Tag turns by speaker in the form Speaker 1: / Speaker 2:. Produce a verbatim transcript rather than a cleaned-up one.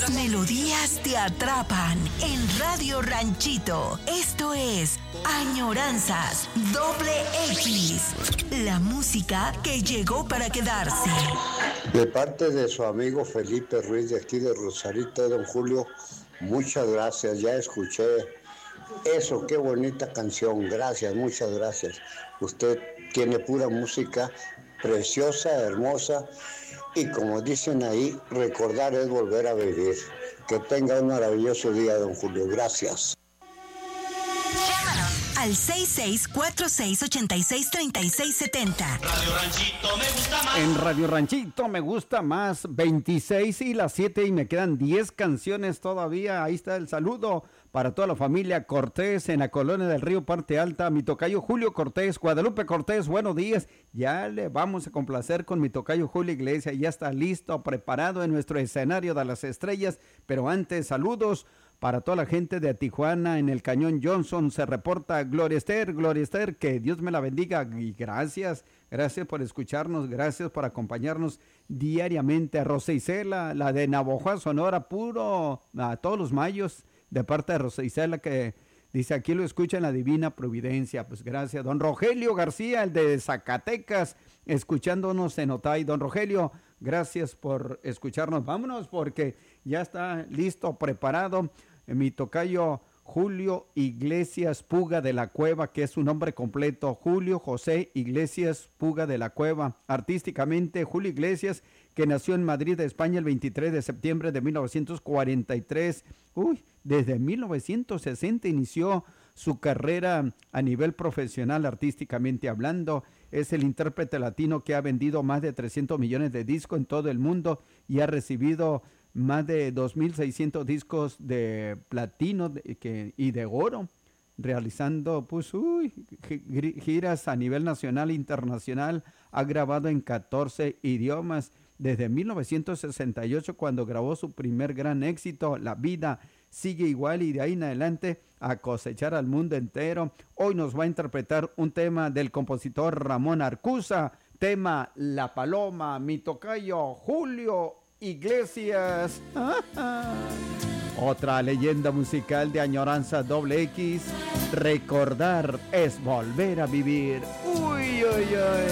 Speaker 1: Las melodías te atrapan en Radio Ranchito. Esto es Añoranzas Doble X. La música que llegó para quedarse.
Speaker 2: De parte de su amigo Felipe Ruiz de aquí de Rosarito, don Julio, muchas gracias. Ya escuché eso, qué bonita canción. Gracias, muchas gracias. Usted tiene pura música preciosa, hermosa. Y como dicen ahí, recordar es volver a vivir. Que tenga un maravilloso día, don Julio. Gracias.
Speaker 1: Llámanos al seis seis cuatro seis ocho seis tres seis siete cero.
Speaker 3: Radio Ranchito me gusta más.
Speaker 4: En Radio Ranchito me gusta más. veintiséis y las siete y me quedan diez canciones todavía. Ahí está el saludo para toda la familia Cortés en la colonia del Río Parte Alta. Mi tocayo Julio Cortés, Guadalupe Cortés, buenos días. Ya le vamos a complacer con mi tocayo Julio Iglesias. Ya está listo, preparado en nuestro escenario de las estrellas. Pero antes, saludos para toda la gente de Tijuana, en el Cañón Johnson. Se reporta Gloria Esther, Gloria Esther, que Dios me la bendiga. Y gracias, gracias por escucharnos, gracias por acompañarnos diariamente. A Rosa Isela, la de Navojoa, Sonora, puro, a todos los mayos, de parte de Rosa Isela, que dice, aquí lo escucha en la Divina Providencia. Pues gracias. Don Rogelio García, el de Zacatecas, escuchándonos en Otay. Don Rogelio, gracias por escucharnos. Vámonos porque ya está listo, preparado mi tocayo Julio Iglesias Puga de la Cueva, que es su nombre completo, Julio José Iglesias Puga de la Cueva. Artísticamente, Julio Iglesias, que nació en Madrid, España, el veintitrés de septiembre de mil novecientos cuarenta y tres. Uy, desde mil novecientos sesenta inició su carrera a nivel profesional, artísticamente hablando. Es el intérprete latino que ha vendido más de trescientos millones de discos en todo el mundo y ha recibido más de dos mil seiscientos discos de platino de, que, y de oro, realizando pues uy, giras a nivel nacional e internacional. Ha grabado en catorce idiomas desde mil novecientos sesenta y ocho, cuando grabó su primer gran éxito, La Vida Sigue Igual, y de ahí en adelante a cosechar al mundo entero. Hoy nos va a interpretar un tema del compositor Ramón Arcusa, tema La Paloma, mi tocayo Julio Iglesias. Otra leyenda musical de Añoranza Doble X. Recordar es volver a vivir. Uy, uy, uy.